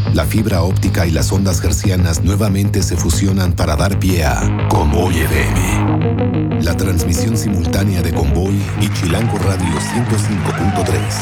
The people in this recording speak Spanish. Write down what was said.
La fibra óptica y las ondas hercianas nuevamente se fusionan para dar pie a Convoy FM. La transmisión simultánea de Convoy y Chilango Radio 105.3.